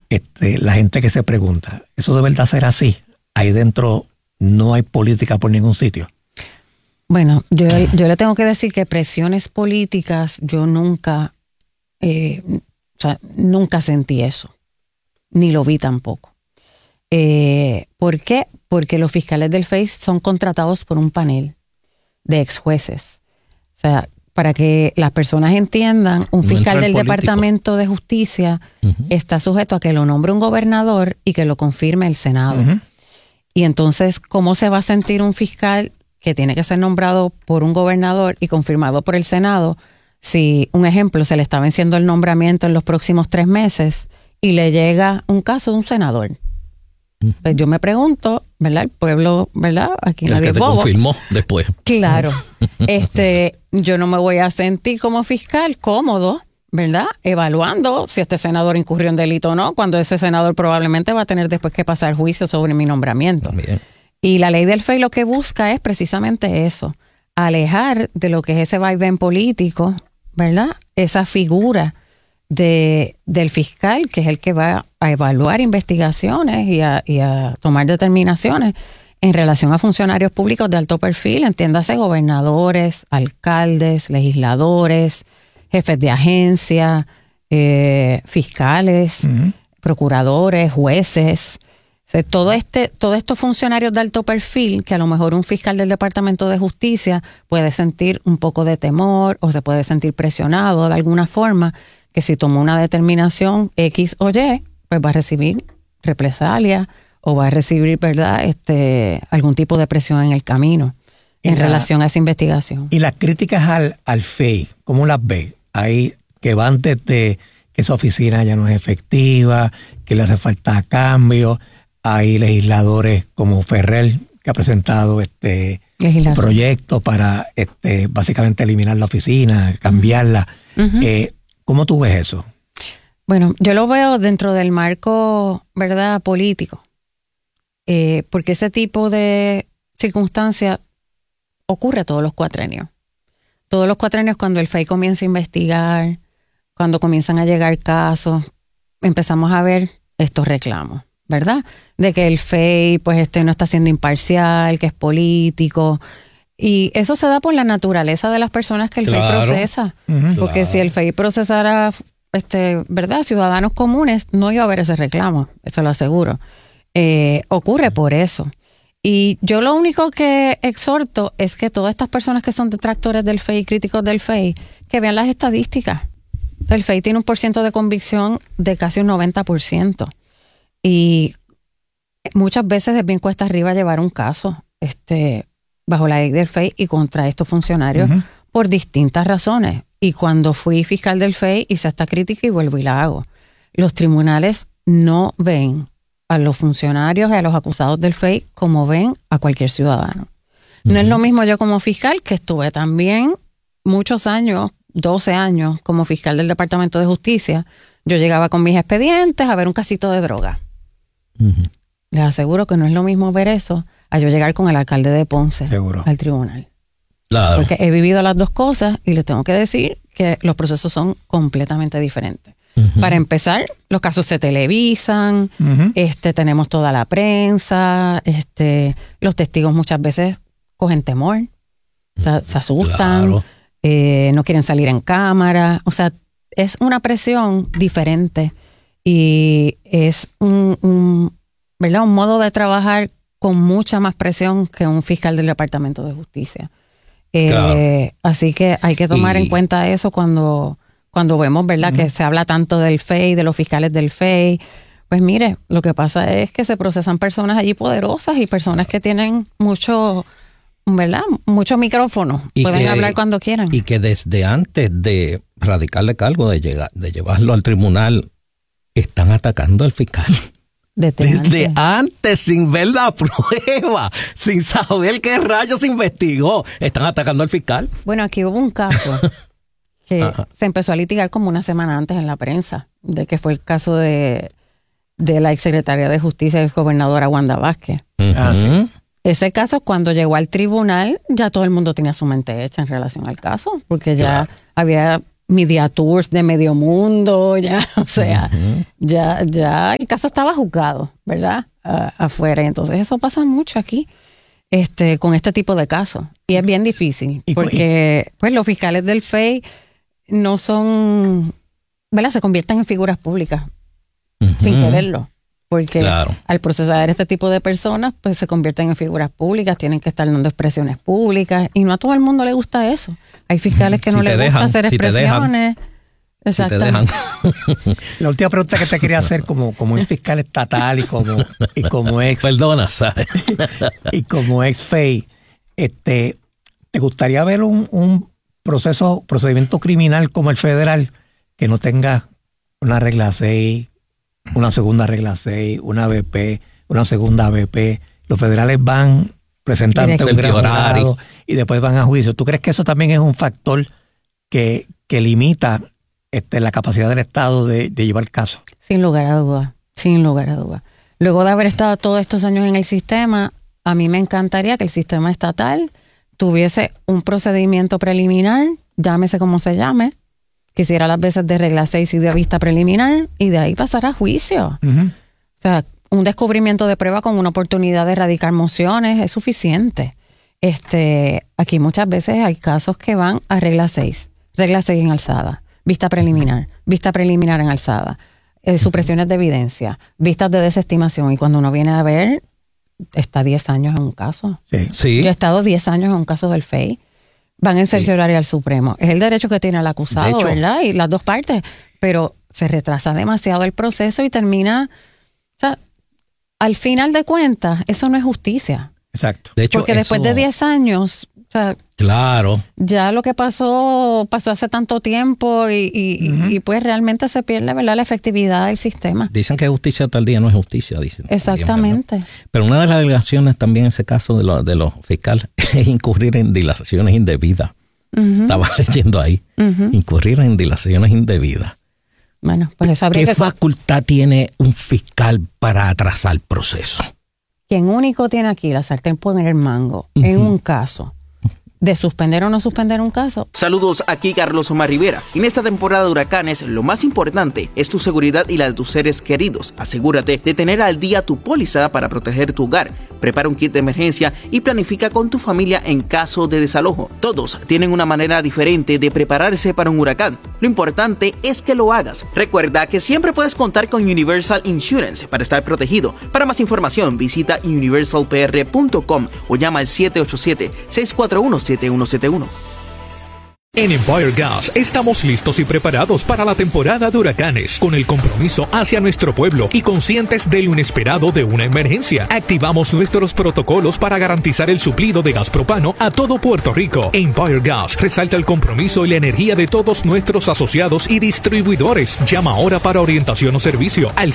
la gente que se pregunta, ¿eso de verdad será así? Ahí dentro no hay política por ningún sitio. Bueno, yo le tengo que decir que presiones políticas yo nunca, nunca sentí eso, ni lo vi tampoco. ¿Por qué? Porque los fiscales del FEI son contratados por un panel de ex jueces. O sea, para que las personas entiendan, un fiscal del Departamento de Justicia está sujeto a que lo nombre un gobernador y que lo confirme el Senado. Y entonces, ¿cómo se va a sentir un fiscal que tiene que ser nombrado por un gobernador y confirmado por el Senado si, un ejemplo, se le está venciendo el nombramiento en los próximos 3 meses y le llega un caso de un senador? Pues yo me pregunto, ¿verdad? El pueblo, ¿verdad? Aquí el nadie que te bobo. confirmó después. Claro. Yo no me voy a sentir como fiscal cómodo, ¿verdad? Evaluando si este senador incurrió en delito o no, cuando ese senador probablemente va a tener después que pasar juicio sobre mi nombramiento. También. Y la ley del FEI lo que busca es precisamente eso, alejar de lo que es ese vaivén político, ¿verdad? Esa figura del fiscal, que es el que va a evaluar investigaciones y a tomar determinaciones en relación a funcionarios públicos de alto perfil, entiéndase gobernadores, alcaldes, legisladores, jefes de agencia, fiscales, procuradores, jueces. O sea, todos estos funcionarios de alto perfil que a lo mejor un fiscal del Departamento de Justicia puede sentir un poco de temor o se puede sentir presionado de alguna forma, que si tomó una determinación X o Y, pues va a recibir represalia o va a recibir, ¿verdad?, algún tipo de presión en el camino en relación a esa investigación. Y las críticas al FEI, ¿cómo las ves? Ahí que van desde que esa oficina ya no es efectiva, que le hace falta cambio. Hay legisladores como Ferrer, que ha presentado proyectos para básicamente eliminar la oficina, cambiarla. ¿Cómo tú ves eso? Bueno, yo lo veo dentro del marco, ¿verdad?, político. Porque ese tipo de circunstancia ocurre todos los cuatrenios. Todos los cuatrenios, cuando el FEI comienza a investigar, cuando comienzan a llegar casos, empezamos a ver estos reclamos, ¿verdad? De que el FEI pues no está siendo imparcial, que es político. Y eso se da por la naturaleza de las personas que el FEI procesa. Porque si el FEI procesara, ¿verdad?, ciudadanos comunes, no iba a haber ese reclamo, eso lo aseguro. Ocurre por eso. Y yo lo único que exhorto es que todas estas personas que son detractores del FEI, críticos del FEI, que vean las estadísticas. El FEI tiene un % de convicción de casi un 90%. Y muchas veces es bien cuesta arriba llevar un caso bajo la ley del FEI y contra estos funcionarios por distintas razones. Y cuando fui fiscal del FEI hice esta crítica y vuelvo y la hago. Los tribunales no ven a los funcionarios y a los acusados del FEI como ven a cualquier ciudadano. No es lo mismo yo como fiscal, que estuve también muchos años, 12 años, como fiscal del Departamento de Justicia. Yo llegaba con mis expedientes a ver un casito de droga. Les aseguro que no es lo mismo ver eso a yo llegar con el alcalde de Ponce al tribunal. Claro. Porque he vivido las dos cosas y les tengo que decir que los procesos son completamente diferentes. Para empezar, los casos se televisan, tenemos toda la prensa, los testigos muchas veces cogen temor, se asustan, no quieren salir en cámara. O sea, es una presión diferente y es ¿verdad?, un modo de trabajar con mucha más presión que un fiscal del Departamento de Justicia. Así que hay que tomar en cuenta eso cuando vemos, ¿verdad?, que se habla tanto del FEI, de los fiscales del FEI. Pues mire, lo que pasa es que se procesan personas allí poderosas y personas que tienen mucho, ¿verdad?, mucho micrófono. Pueden hablar cuando quieran. Y que desde antes de radicarle cargo, de llevarlo al tribunal, están atacando al fiscal. Desde antes, sin ver la prueba, sin saber qué rayos investigó, están atacando al fiscal. Bueno, aquí hubo un caso que se empezó a litigar como una semana antes en la prensa, de que fue el caso de la exsecretaria de Justicia, exgobernadora Wanda Vázquez. Sí. Ese caso, cuando llegó al tribunal, ya todo el mundo tenía su mente hecha en relación al caso, porque ya había media tours de medio mundo, ya, o sea, ya el caso estaba juzgado, ¿verdad? Afuera. Entonces eso pasa mucho aquí, con este tipo de casos. Y es bien difícil, porque pues los fiscales del FEI no son, ¿verdad? Se convierten en figuras públicas sin quererlo. Porque al procesar este tipo de personas, pues se convierten en figuras públicas, tienen que estar dando expresiones públicas, y no a todo el mundo le gusta eso. Hay fiscales que no les gusta hacer expresiones. Exactamente. La última pregunta que te quería hacer, como ex fiscal estatal y como ex... Perdona, ¿sabes? Y como ex FEI, ¿te gustaría ver un procedimiento criminal como el federal que no tenga una regla 6, una segunda regla 6, una BP, una segunda BP? Los federales van, presentan un gran jurado y después van a juicio. ¿Tú crees que eso también es un factor que limita la capacidad del Estado de llevar el caso? Sin lugar a duda, sin lugar a duda. Luego de haber estado todos estos años en el sistema, a mí me encantaría que el sistema estatal tuviese un procedimiento preliminar, llámese como se llame, que hiciera las veces de regla 6 y de vista preliminar, y de ahí pasar a juicio. O sea, un descubrimiento de prueba con una oportunidad de erradicar mociones es suficiente. Aquí muchas veces hay casos que van a regla 6 en alzada, vista preliminar en alzada, supresiones de evidencia, vistas de desestimación, y cuando uno viene a ver, está 10 años en un caso. Sí. Yo he estado 10 años en un caso del FEI. Van a cerciorar al Supremo. Es el derecho que tiene el acusado, ¿verdad? Y las dos partes. Pero se retrasa demasiado el proceso y termina... O sea, al final de cuentas, eso no es justicia. Exacto. De hecho, porque después de 10 años... O sea, claro. Ya lo que pasó hace tanto tiempo y pues realmente se pierde, ¿verdad?, la efectividad del sistema. Dicen que justicia tal día no es justicia, dicen. Exactamente. También, pero una de las alegaciones también en ese caso de los fiscales es incurrir en dilaciones indebidas. Estaba leyendo ahí. Incurrir en dilaciones indebidas. Bueno, pues eso habría ¿Qué facultad tiene un fiscal para atrasar el proceso? Quien único tiene aquí la sartén por el mango en un caso de suspender o no suspender un caso. Saludos, aquí Carlos Omar Rivera. En esta temporada de huracanes, lo más importante es tu seguridad y la de tus seres queridos. Asegúrate de tener al día tu póliza para proteger tu hogar. Prepara un kit de emergencia y planifica con tu familia en caso de desalojo. Todos tienen una manera diferente de prepararse para un huracán. Lo importante es que lo hagas. Recuerda que siempre puedes contar con Universal Insurance para estar protegido. Para más información, visita universalpr.com o llama al 787-641-7171. En Empire Gas estamos listos y preparados para la temporada de huracanes, con el compromiso hacia nuestro pueblo y conscientes de lo inesperado de una emergencia. Activamos nuestros protocolos para garantizar el suplido de gas propano a todo Puerto Rico. Empire Gas resalta el compromiso y la energía de todos nuestros asociados y distribuidores. Llama ahora para orientación o servicio al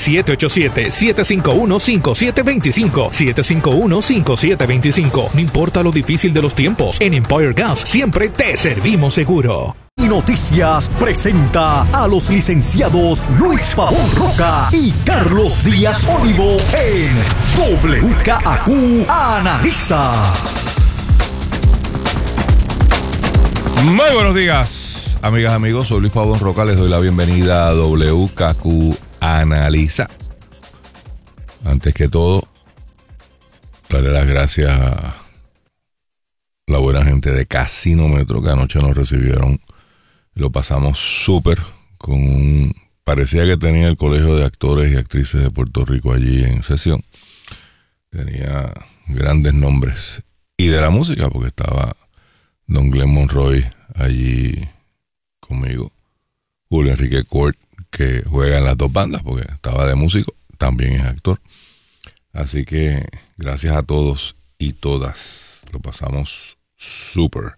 787-751-5725. 751-5725. No importa lo difícil de los tiempos, en Empire Gas siempre te servimos seguro. Noticias presenta a los licenciados Luis Pavón Roca y Carlos Díaz Olivo en WKAQ Analiza. Muy buenos días, amigas, amigos. Soy Luis Pavón Roca. Les doy la bienvenida a WKAQ Analiza. Antes que todo, darle las gracias a la buena gente de Casínómetro, que anoche nos recibieron. Lo pasamos súper parecía que tenía el Colegio de Actores y Actrices de Puerto Rico allí en sesión. Tenía grandes nombres. Y de la música, porque estaba Don Glenn Monroy allí conmigo. Julio Enrique Court, que juega en las dos bandas, porque estaba de músico, también es actor. Así que gracias a todos y todas. Lo pasamos súper.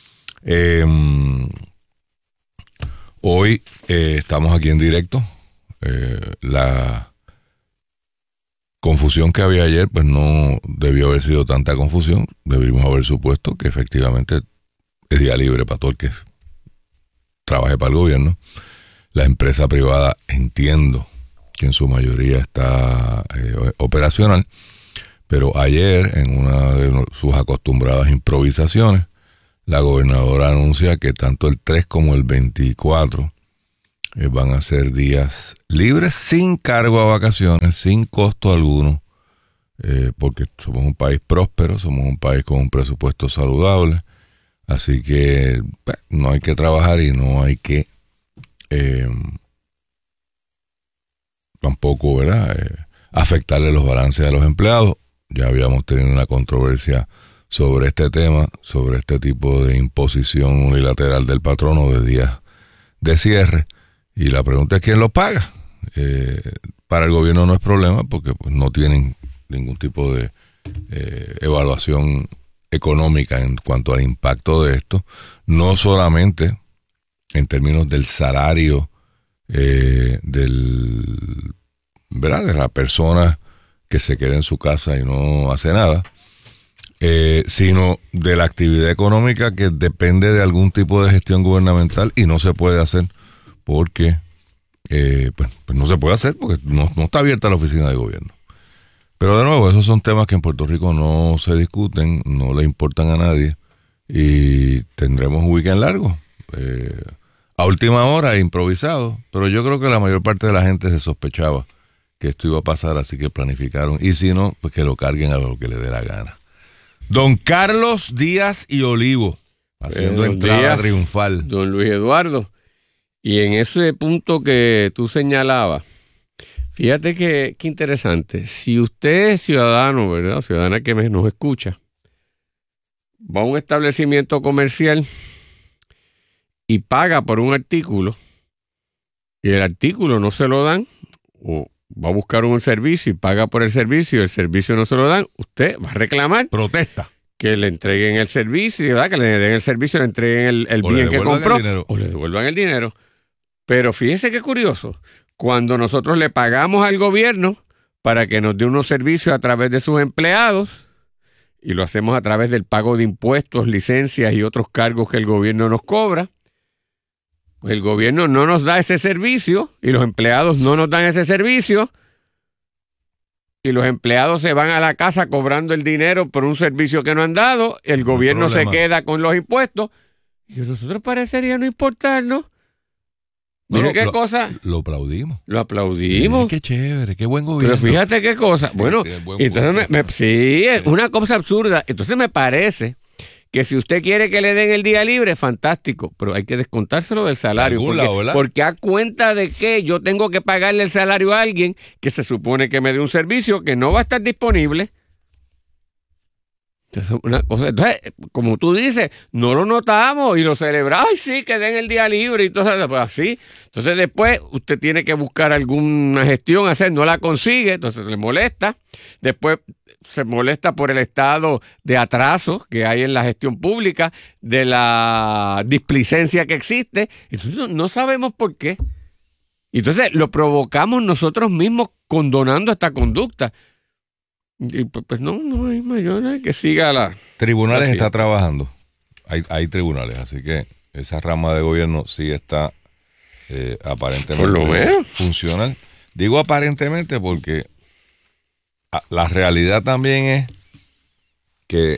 Hoy estamos aquí en directo. La confusión que había ayer, pues no debió haber sido tanta confusión. Debimos haber supuesto que efectivamente es día libre para todo el que trabaje para el gobierno. La empresa privada, entiendo que en su mayoría está operacional. Pero ayer, en una de sus acostumbradas improvisaciones, la gobernadora anuncia que tanto el 3 como el 24 van a ser días libres sin cargo a vacaciones, sin costo alguno, porque somos un país próspero, somos un país con un presupuesto saludable, así que no hay que trabajar y no hay que tampoco, ¿verdad?, afectarle los balances a los empleados. Ya habíamos tenido una controversia sobre este tema, sobre este tipo de imposición unilateral del patrono de días de cierre. Y la pregunta es quién lo paga. Para el gobierno no es problema porque pues, no tienen ningún tipo de evaluación económica en cuanto al impacto de esto, no solamente en términos del salario ¿verdad?, de la persona que se queda en su casa y no hace nada, sino de la actividad económica que depende de algún tipo de gestión gubernamental y no se puede hacer porque pues no se puede hacer porque no está abierta la oficina de gobierno. Pero de nuevo, esos son temas que en Puerto Rico no se discuten, no le importan a nadie y tendremos un weekend largo, a última hora, improvisado, pero yo creo que la mayor parte de la gente se sospechaba que esto iba a pasar, así que planificaron, y si no, pues que lo carguen a lo que le dé la gana. Don Carlos Díaz y Olivo, haciendo entrada triunfal. Don Luis Eduardo, y en ese punto que tú señalabas, fíjate que interesante, si usted es ciudadano, ¿verdad?, ciudadana que nos escucha, va a un establecimiento comercial y paga por un artículo, y el artículo no se lo dan, o va a buscar un servicio y paga por el servicio no se lo dan, usted va a reclamar. Protesta. Que le entreguen el servicio, ¿verdad?, que le den el servicio, le entreguen el bien que compró, o le devuelvan el dinero. Pero fíjese qué curioso, cuando nosotros le pagamos al gobierno para que nos dé unos servicios a través de sus empleados, y lo hacemos a través del pago de impuestos, licencias y otros cargos que el gobierno nos cobra, pues el gobierno no nos da ese servicio y los empleados no nos dan ese servicio y los empleados se van a la casa cobrando el dinero por un servicio que no han dado, el gobierno se queda con los impuestos y a nosotros parecería no importarnos. Mire qué cosa. Lo aplaudimos. Lo aplaudimos. Qué chévere, qué buen gobierno. Pero fíjate qué cosa. Sí, bueno, entonces sí, es una cosa absurda. Entonces me parece que si usted quiere que le den el día libre, fantástico, pero hay que descontárselo del salario. Porque a cuenta de que yo tengo que pagarle el salario a alguien que se supone que me dé un servicio que no va a estar disponible. Entonces, una cosa, entonces, como tú dices, no lo notamos y lo celebramos. Ay, sí, que den el día libre y todo eso. Pues así. Entonces después usted tiene que buscar alguna gestión hacer, no la consigue, entonces le molesta. Después se molesta por el estado de atraso que hay en la gestión pública, de la displicencia que existe. Entonces no sabemos por qué. Entonces lo provocamos nosotros mismos condonando esta conducta. Y pues no hay mayor que siga la... Tribunales está trabajando. Hay tribunales, así que esa rama de gobierno sí está aparentemente funcional. Digo aparentemente porque la realidad también es que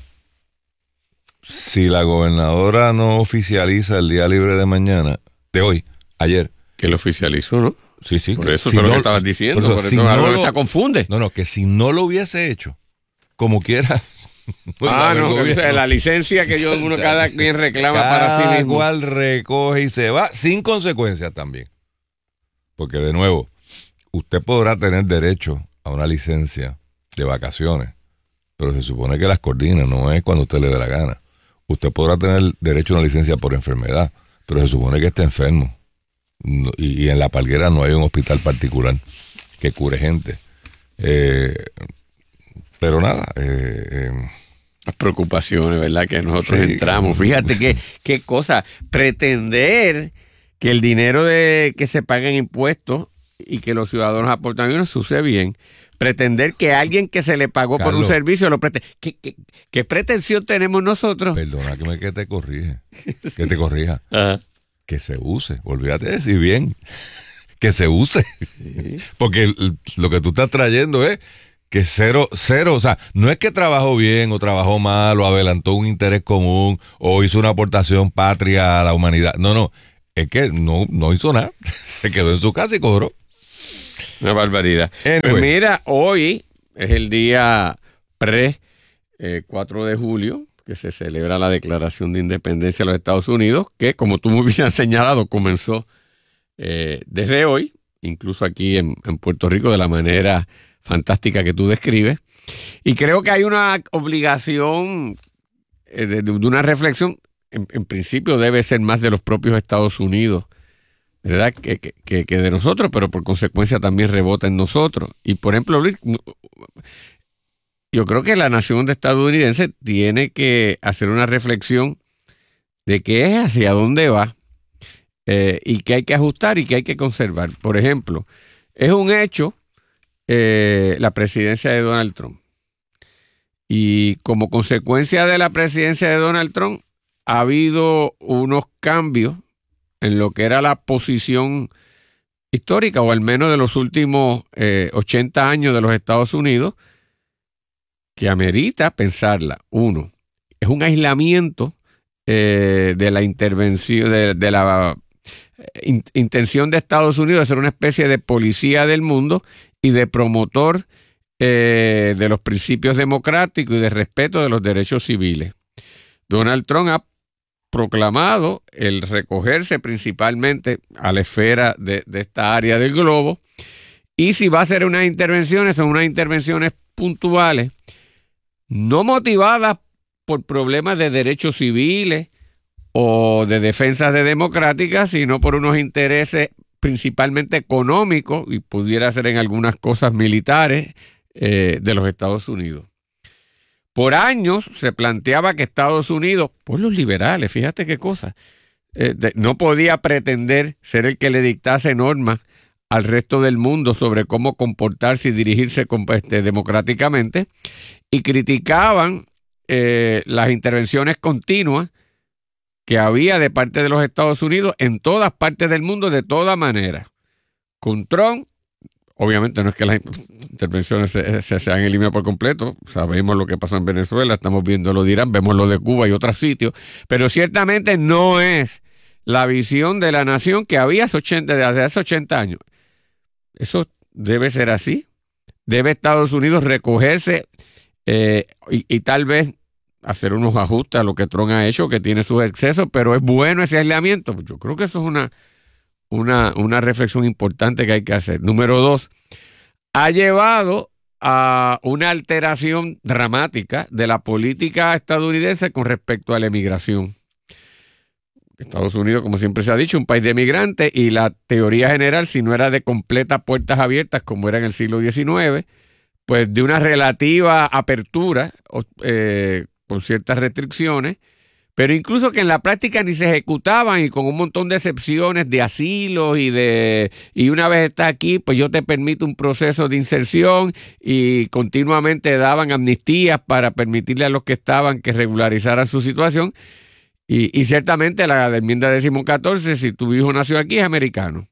si la gobernadora no oficializa el día libre de mañana, de hoy, ayer. Que lo oficializó, ¿no? Sí. Por eso es lo que estabas diciendo. Por eso te confunde. No, que si no lo hubiese hecho, como quiera. Pues la licencia que uno cada quien reclama para sí mismo. Cada cual recoge y se va sin consecuencias también. Porque de nuevo, usted podrá tener derecho a una licencia de vacaciones, pero se supone que las coordina, no es cuando usted le dé la gana. Usted podrá tener derecho a una licencia por enfermedad, pero se supone que está enfermo. Y en La Palguera no hay un hospital particular que cure gente. Pero nada. Las preocupaciones, ¿verdad? Que nosotros entramos. Fíjate qué cosa. Pretender que el dinero que se paga en impuestos y que los ciudadanos aportan dinero se use bien. Pretender que alguien que se le pagó Carlos, por un servicio lo pretende. ¿Qué pretensión tenemos nosotros? Perdona que te corrija. Ajá. Que se use, olvídate de decir bien, que se use. Sí. Porque lo que tú estás trayendo es que cero, o sea, no es que trabajó bien o trabajó mal o adelantó un interés común o hizo una aportación patria a la humanidad. No, es que no hizo nada. Se quedó en su casa y cobró. Una barbaridad. Pues mira, hoy es el día 4 de julio, que se celebra la Declaración de Independencia de los Estados Unidos, que, como tú muy bien has señalado, comenzó desde hoy, incluso aquí en Puerto Rico, de la manera fantástica que tú describes. Y creo que hay una obligación de una reflexión, en principio debe ser más de los propios Estados Unidos, ¿verdad? Que de nosotros, pero por consecuencia también rebota en nosotros. Y por ejemplo, Luis, yo creo que la nación estadounidense tiene que hacer una reflexión de qué es, hacia dónde va, y qué hay que ajustar y qué hay que conservar. Por ejemplo, es un hecho la presidencia de Donald Trump. Y como consecuencia de la presidencia de Donald Trump, ha habido unos cambios en lo que era la posición histórica, o al menos de los últimos 80 años de los Estados Unidos, que amerita pensarla. Uno, es un aislamiento de la intervención, de la intención de Estados Unidos de ser una especie de policía del mundo y de promotor de los principios democráticos y de respeto de los derechos civiles. Donald Trump ha proclamado el recogerse principalmente a la esfera de esta área del globo, y si va a hacer unas intervenciones, son unas intervenciones puntuales, no motivadas por problemas de derechos civiles o de defensas de democráticas, sino por unos intereses principalmente económicos, y pudiera ser en algunas cosas militares, de los Estados Unidos. Por años se planteaba que Estados Unidos, por los liberales, fíjate qué cosa, no podía pretender ser el que le dictase normas al resto del mundo sobre cómo comportarse y dirigirse democráticamente, y criticaban las intervenciones continuas que había de parte de los Estados Unidos en todas partes del mundo, de toda manera. Con Trump, obviamente no es que las intervenciones se han eliminado por completo, sabemos lo que pasó en Venezuela, estamos viendo lo de Irán, vemos lo de Cuba y otros sitios, pero ciertamente no es la visión de la nación que había desde hace 80 años. Eso debe ser así. Debe Estados Unidos recogerse y tal vez hacer unos ajustes a lo que Trump ha hecho, que tiene sus excesos, pero es bueno ese aislamiento. Yo creo que eso es una reflexión importante que hay que hacer. Número 2, ha llevado a una alteración dramática de la política estadounidense con respecto a la emigración. Estados Unidos, como siempre se ha dicho, un país de migrantes, y la teoría general, si no era de completas puertas abiertas como era en el siglo XIX, pues de una relativa apertura con ciertas restricciones, pero incluso que en la práctica ni se ejecutaban, y con un montón de excepciones de asilo y una vez estás aquí, pues yo te permito un proceso de inserción, y continuamente daban amnistías para permitirle a los que estaban que regularizaran su situación. Y ciertamente la enmienda 14, si tu hijo nació aquí, es americano.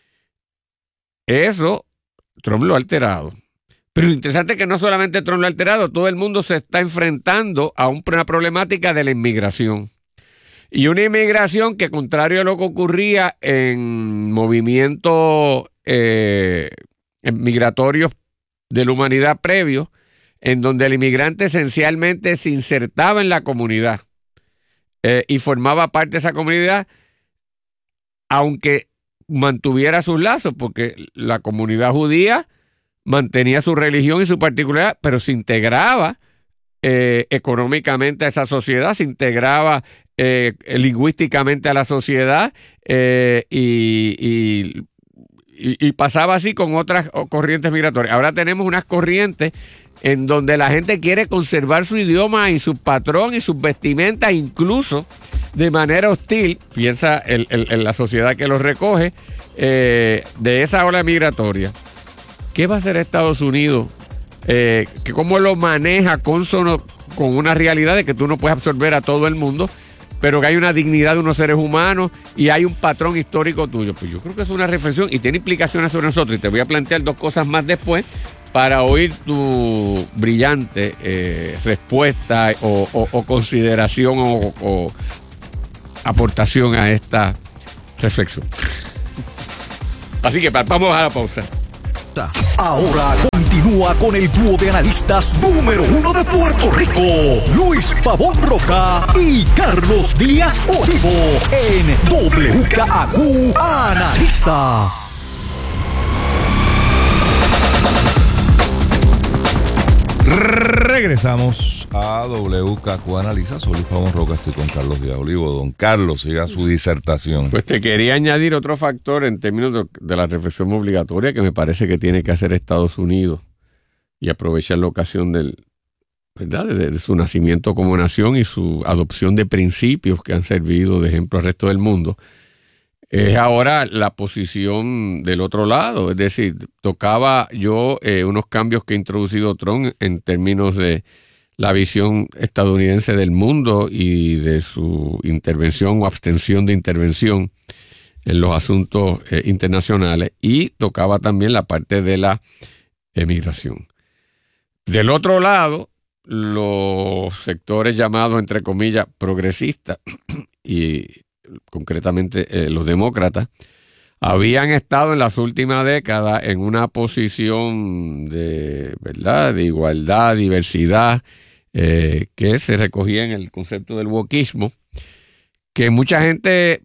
Eso Trump lo ha alterado. Pero lo interesante es que no solamente Trump lo ha alterado, todo el mundo se está enfrentando a una problemática de la inmigración. Y una inmigración que, contrario a lo que ocurría en movimientos migratorios de la humanidad previos, en donde el inmigrante esencialmente se insertaba en la comunidad y formaba parte de esa comunidad, aunque mantuviera sus lazos, porque la comunidad judía mantenía su religión y su particularidad, pero se integraba económicamente a esa sociedad, se integraba lingüísticamente a la sociedad, y pasaba así con otras corrientes migratorias. Ahora tenemos unas corrientes en donde la gente quiere conservar su idioma y su patrón y sus vestimentas, incluso de manera hostil, piensa en la sociedad que los recoge, de esa ola migratoria. ¿Qué va a hacer Estados Unidos? ¿Cómo lo maneja consono con una realidad de que tú no puedes absorber a todo el mundo, pero que hay una dignidad de unos seres humanos y hay un patrón histórico tuyo? Pues yo creo que es una reflexión y tiene implicaciones sobre nosotros, y te voy a plantear dos cosas más después, para oír tu brillante respuesta o consideración o aportación a esta reflexión. Así que vamos a la pausa. Ahora continúa con el dúo de analistas número 1 de Puerto Rico, Luis Pavón Roca y Carlos Díaz Olivo, en WKAQ Analiza. Regresamos a WKQ Analiza. Soy Luis Pavón Roca, estoy con Carlos Díaz Olivo. Don Carlos, siga su disertación. Pues te quería añadir otro factor en términos de la reflexión obligatoria que me parece que tiene que hacer Estados Unidos y aprovechar la ocasión ¿verdad? De su nacimiento como nación y su adopción de principios que han servido de ejemplo al resto del mundo. Es ahora la posición del otro lado, es decir, tocaba yo unos cambios que ha introducido Trump en términos de la visión estadounidense del mundo y de su intervención o abstención de intervención en los asuntos internacionales, y tocaba también la parte de la emigración. Del otro lado, los sectores llamados, entre comillas, progresistas y concretamente los demócratas, habían estado en las últimas décadas en una posición de, ¿verdad?, de igualdad, diversidad, que se recogía en el concepto del wokismo, que mucha gente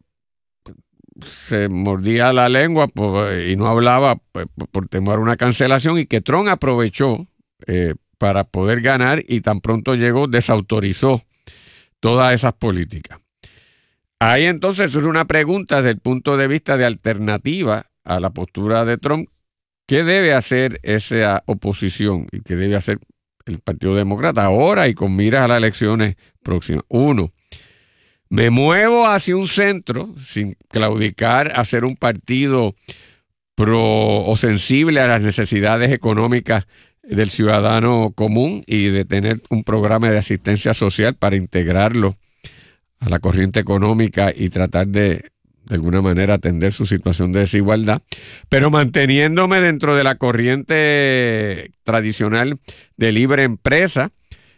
se mordía la lengua y no hablaba por temor a una cancelación, y que Trump aprovechó para poder ganar, y tan pronto llegó desautorizó todas esas políticas. Ahí entonces surge una pregunta desde el punto de vista de alternativa a la postura de Trump. ¿Qué debe hacer esa oposición y qué debe hacer el Partido Demócrata ahora y con miras a las elecciones próximas? Uno, me muevo hacia un centro sin claudicar a ser un partido pro o sensible a las necesidades económicas del ciudadano común y de tener un programa de asistencia social para integrarlo a la corriente económica y tratar de alguna manera atender su situación de desigualdad, pero manteniéndome dentro de la corriente tradicional de libre empresa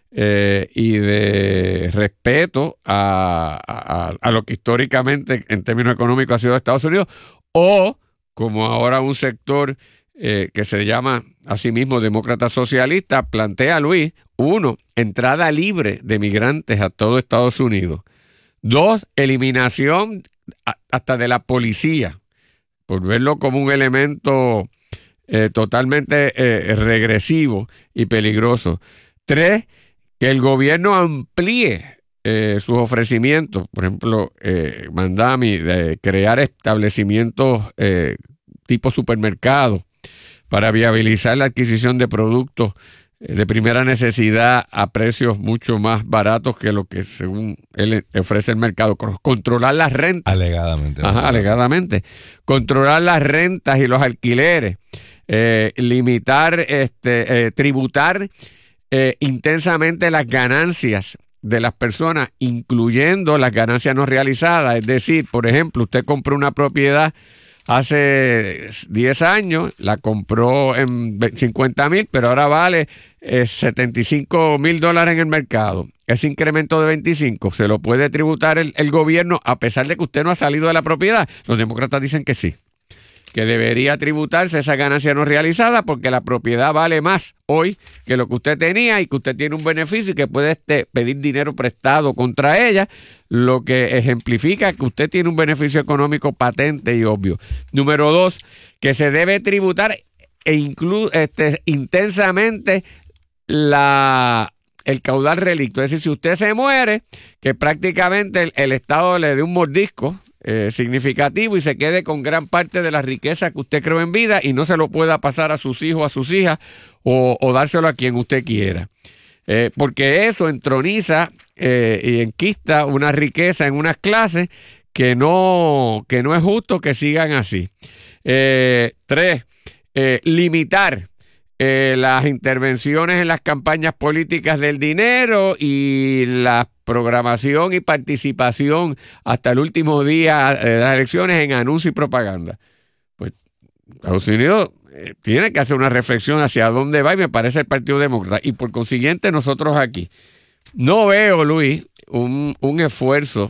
y de respeto a lo que históricamente en términos económicos ha sido Estados Unidos, o como ahora un sector que se llama a sí mismo demócrata socialista plantea, Luis: uno, entrada libre de migrantes a todo Estados Unidos; dos, eliminación hasta de la policía, por verlo como un elemento totalmente regresivo y peligroso; tres, que el gobierno amplíe sus ofrecimientos, por ejemplo, Mandami, de crear establecimientos tipo supermercados para viabilizar la adquisición de productos de primera necesidad a precios mucho más baratos que lo que según él ofrece el mercado; controlar las rentas. Alegadamente. Ajá, alegadamente. Controlar las rentas y los alquileres. Limitar, tributar intensamente las ganancias de las personas, incluyendo las ganancias no realizadas. Es decir, por ejemplo, usted compró una propiedad hace 10 años, la compró en $50,000, pero ahora vale $75,000 en el mercado. Ese incremento de 25 se lo puede tributar el gobierno a pesar de que usted no ha salido de la propiedad. Los demócratas dicen que sí, que debería tributarse esa ganancia no realizada porque la propiedad vale más hoy que lo que usted tenía y que usted tiene un beneficio y que puede pedir dinero prestado contra ella, lo que ejemplifica que usted tiene un beneficio económico patente y obvio. Número dos, que se debe tributar intensamente el caudal relicto. Es decir, si usted se muere, que prácticamente el Estado le dé un mordisco significativo y se quede con gran parte de la riqueza que usted creó en vida y no se lo pueda pasar a sus hijos, a sus hijas o dárselo a quien usted quiera. Porque eso entroniza y enquista una riqueza en unas clases que no es justo que sigan así. Tres, limitar las intervenciones en las campañas políticas del dinero y la programación y participación hasta el último día de las elecciones en anuncios y propaganda. Pues Estados Unidos tiene que hacer una reflexión hacia dónde va, y me parece el Partido Demócrata. Y por consiguiente nosotros aquí no veo, Luis, un esfuerzo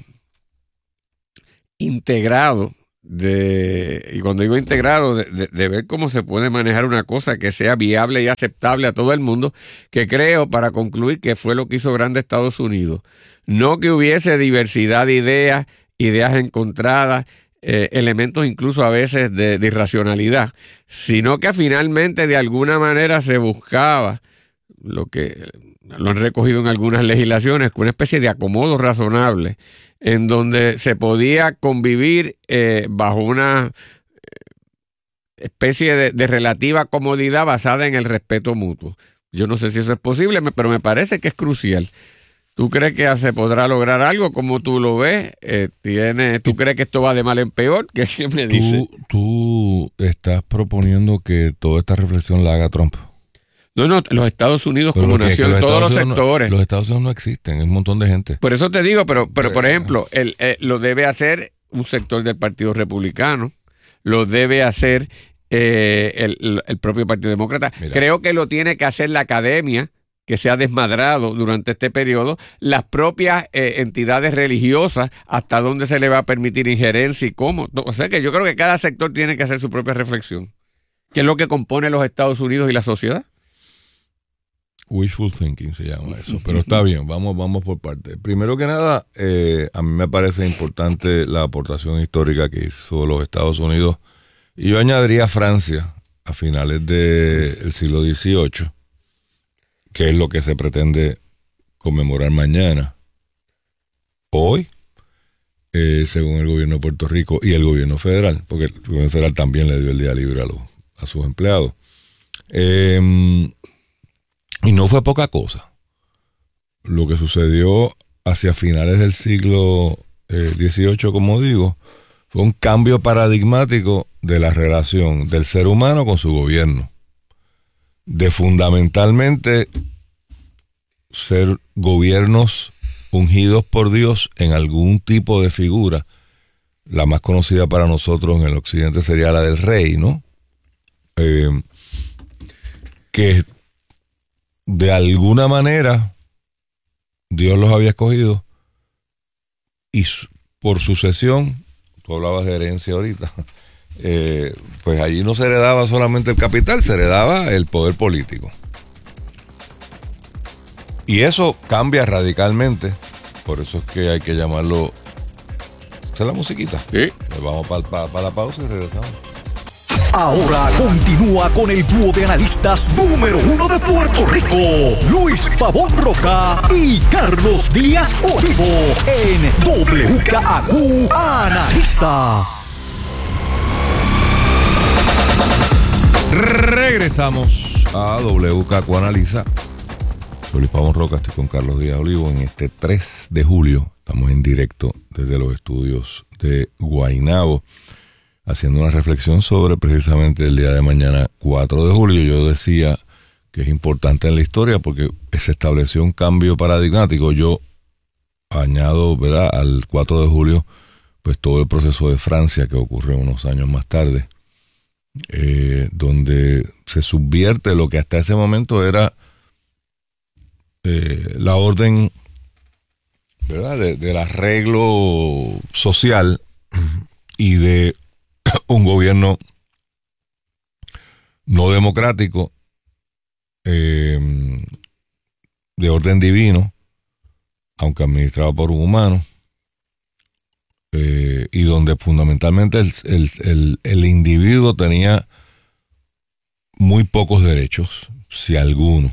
integrado y cuando digo integrado, de ver cómo se puede manejar una cosa que sea viable y aceptable a todo el mundo, que creo, para concluir, que fue lo que hizo grande Estados Unidos. No que hubiese diversidad de ideas encontradas, elementos incluso a veces de irracionalidad, sino que finalmente de alguna manera se buscaba lo que lo han recogido en algunas legislaciones, una especie de acomodo razonable en donde se podía convivir bajo una especie de relativa comodidad basada en el respeto mutuo. Yo no sé si eso es posible, pero me parece que es crucial. ¿Tú crees que se podrá lograr algo? ¿Cómo tú lo ves? ¿Tú crees que esto va de mal en peor? ¿Qué me dice? ¿Tú estás proponiendo que toda esta reflexión la haga Trump? No, los Estados Unidos como nación, todos los sectores. Los Estados Unidos no existen, es un montón de gente. Por eso te digo, pero por ejemplo, lo debe hacer un sector del Partido Republicano, lo debe hacer el propio Partido Demócrata. Mira. Creo que lo tiene que hacer la academia, que se ha desmadrado durante este periodo, las propias entidades religiosas, hasta dónde se le va a permitir injerencia y cómo. O sea que yo creo que cada sector tiene que hacer su propia reflexión. ¿Qué es lo que compone los Estados Unidos y la sociedad? Wishful thinking se llama eso, pero está bien, vamos por partes. Primero que nada, a mí me parece importante la aportación histórica que hizo los Estados Unidos, y yo añadiría Francia a finales del siglo XVIII, que es lo que se pretende conmemorar mañana. Hoy, según el gobierno de Puerto Rico y el gobierno federal, porque el gobierno federal también le dio el día libre a sus empleados. Y no fue poca cosa. Lo que sucedió hacia finales del siglo XVIII, como digo, fue un cambio paradigmático de la relación del ser humano con su gobierno. De fundamentalmente ser gobiernos ungidos por Dios en algún tipo de figura. La más conocida para nosotros en el occidente sería la del rey, ¿no? Que de alguna manera Dios los había escogido, y por sucesión, tú hablabas de herencia ahorita, pues allí no se heredaba solamente el capital, se heredaba el poder político. Y eso cambia radicalmente, por eso es que hay que llamarlo... ¿Esa es la musiquita? Sí. Pues vamos para la pausa y regresamos. Ahora continúa con el dúo de analistas número 1 de Puerto Rico, Luis Pavón Roca y Carlos Díaz Olivo, en WKAQ Analiza. Regresamos a WKAQ Analiza. Soy Luis Pavón Roca, estoy con Carlos Díaz Olivo en este 3 de julio. Estamos en directo desde los estudios de Guaynabo, haciendo una reflexión sobre precisamente el día de mañana, 4 de julio. Yo decía que es importante en la historia porque se estableció un cambio paradigmático. Yo añado, ¿verdad?, al 4 de julio, pues todo el proceso de Francia que ocurrió unos años más tarde, donde se subvierte lo que hasta ese momento era la orden, ¿verdad?, del arreglo social y de un gobierno no democrático, de orden divino, aunque administrado por un humano, y donde fundamentalmente el individuo tenía muy pocos derechos, si alguno.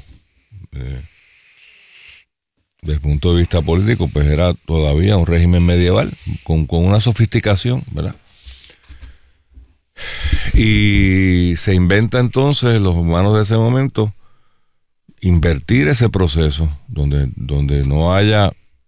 Desde el punto de vista político, pues era todavía un régimen medieval con una sofisticación, ¿verdad? Y se inventa entonces los humanos de ese momento invertir ese proceso donde no haya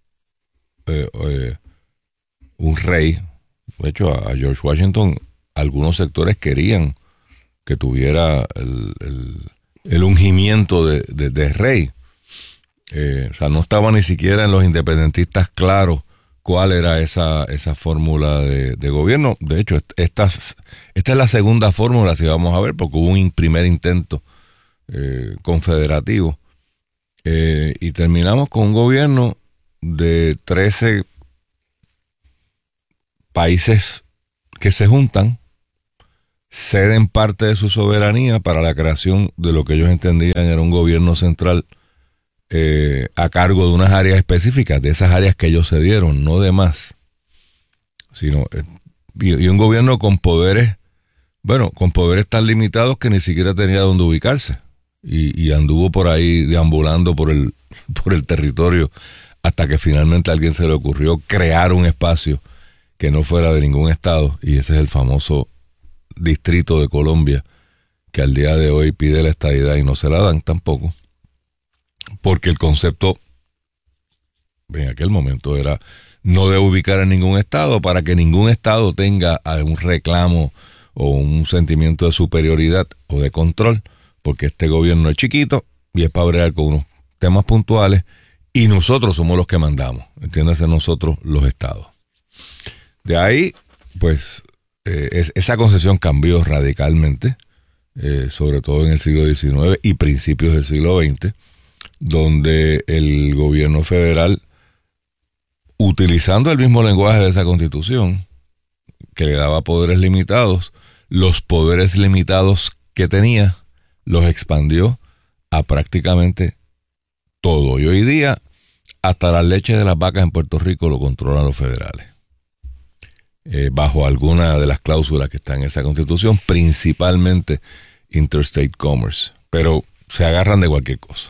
un rey. De hecho, a George Washington algunos sectores querían que tuviera el ungimiento de rey. O sea, no estaba ni siquiera en los independentistas claros cuál era esa fórmula de gobierno. De hecho, esta es la segunda fórmula, si vamos a ver, porque hubo un primer intento confederativo. Y terminamos con un gobierno de 13 países que se juntan, ceden parte de su soberanía para la creación de lo que ellos entendían era un gobierno central a cargo de unas áreas específicas, de esas áreas que ellos cedieron, no de más, sino y un gobierno con poderes, con poderes tan limitados que ni siquiera tenía dónde ubicarse y anduvo por ahí deambulando por el territorio hasta que finalmente a alguien se le ocurrió crear un espacio que no fuera de ningún estado, y ese es el famoso Distrito de Colombia, que al día de hoy pide la estadidad y no se la dan tampoco, porque el concepto en aquel momento era no de ubicar en ningún estado para que ningún estado tenga un reclamo o un sentimiento de superioridad o de control, porque este gobierno es chiquito y es para bregar con unos temas puntuales y nosotros somos los que mandamos, entiéndase, nosotros los estados. De ahí, pues, esa concepción cambió radicalmente, sobre todo en el siglo XIX y principios del siglo XX, donde el gobierno federal, utilizando el mismo lenguaje de esa constitución, que le daba poderes limitados, los poderes limitados que tenía, los expandió a prácticamente todo. Y hoy día, hasta las leches de las vacas en Puerto Rico lo controlan los federales. Bajo alguna de las cláusulas que están en esa constitución, principalmente interstate commerce, pero se agarran de cualquier cosa.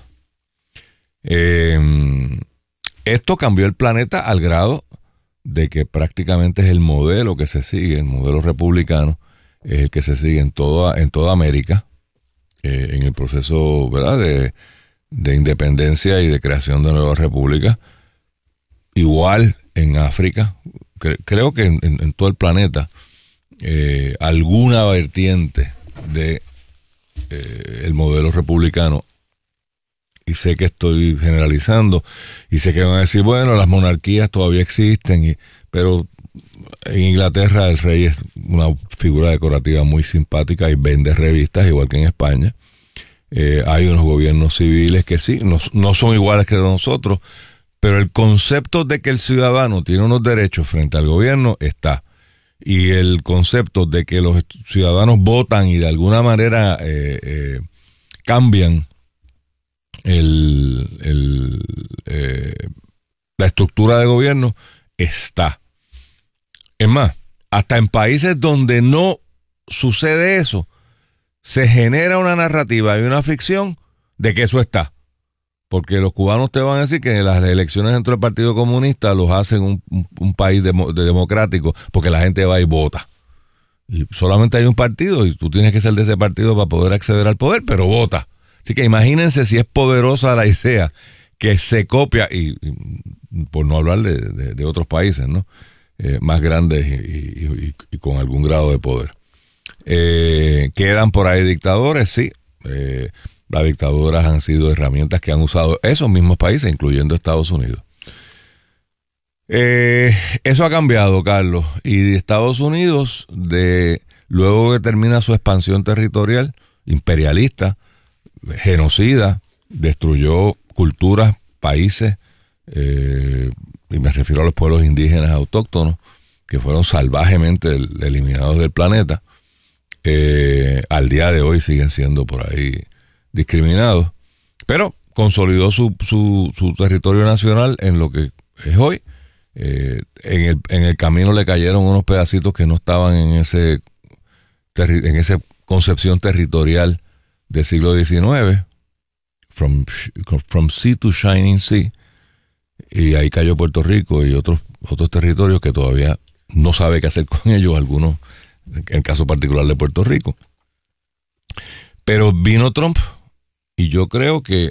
Esto cambió el planeta al grado de que prácticamente es el modelo que se sigue, el modelo republicano, es el que se sigue en toda América, en el proceso, ¿verdad?, de independencia y de creación de nuevas repúblicas. Igual en África. Creo que en todo el planeta alguna vertiente de el modelo republicano, y sé que estoy generalizando y sé que van a decir, bueno, las monarquías todavía existen, pero en Inglaterra el rey es una figura decorativa muy simpática y vende revistas igual que en España. Hay unos gobiernos civiles que sí, no son iguales que nosotros, pero el concepto de que el ciudadano tiene unos derechos frente al gobierno está. Y el concepto de que los ciudadanos votan y de alguna manera cambian la estructura de gobierno está. Es más, hasta en países donde no sucede eso, se genera una narrativa y una ficción de que eso está. Porque los cubanos te van a decir que las elecciones dentro del Partido Comunista los hacen un país democrático, porque la gente va y vota. Y solamente hay un partido y tú tienes que ser de ese partido para poder acceder al poder, pero vota. Así que imagínense si es poderosa la idea que se copia, y por no hablar de otros países, ¿no? Más grandes y con algún grado de poder. Quedan por ahí dictadores, sí. Las dictaduras han sido herramientas que han usado esos mismos países, incluyendo Estados Unidos. Eso ha cambiado, Carlos. Y Estados Unidos, luego que termina su expansión territorial, imperialista, genocida, destruyó culturas, países, y me refiero a los pueblos indígenas autóctonos, que fueron salvajemente eliminados del planeta. Al día de hoy siguen siendo por ahí discriminados, pero consolidó su territorio nacional en lo que es hoy. En el camino le cayeron unos pedacitos que no estaban en esa concepción territorial del siglo XIX, from sea to shining sea, y ahí cayó Puerto Rico y otros territorios que todavía no sabe qué hacer con ellos, algunos, en el caso particular de Puerto Rico. Pero vino Trump y yo creo que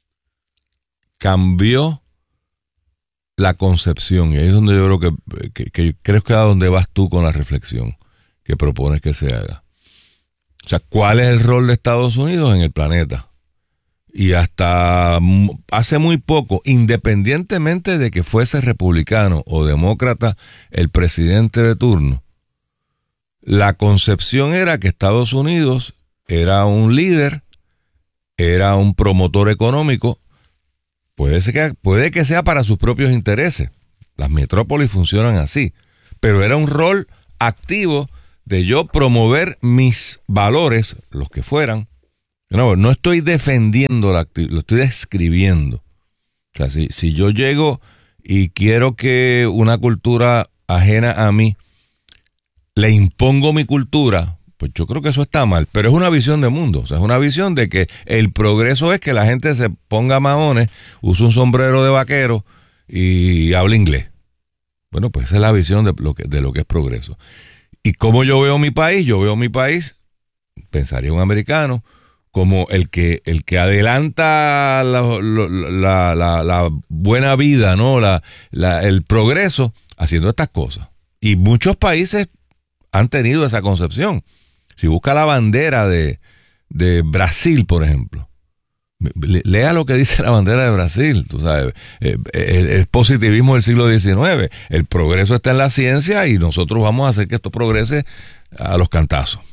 cambió la concepción, y ahí es donde yo creo que creo que a donde vas tú con la reflexión que propones que se haga. O sea, ¿cuál es el rol de Estados Unidos en el planeta? y hasta hace muy poco, independientemente de que fuese republicano o demócrata el presidente de turno, la concepción era que Estados Unidos era un líder, era un promotor económico, puede que sea para sus propios intereses. Las metrópolis funcionan así, pero era un rol activo de yo promover mis valores, los que fueran. No estoy defendiendo lo estoy describiendo. O sea, si yo llego y quiero que una cultura ajena a mí le impongo mi cultura, pues yo creo que eso está mal, pero es una visión de mundo. O sea, es una visión de que el progreso es que la gente se ponga maones, use un sombrero de vaquero y hable inglés. Bueno, pues esa es la visión de lo que es progreso. ¿Y cómo yo veo mi país? Yo veo mi país, pensaría un americano, como el que adelanta la buena vida, ¿no? El progreso haciendo estas cosas. Y muchos países han tenido esa concepción. Si busca la bandera de Brasil, por ejemplo, lea lo que dice la bandera de Brasil. Tú sabes, el positivismo del siglo XIX. El progreso está en la ciencia y nosotros vamos a hacer que esto progrese a los cantazos.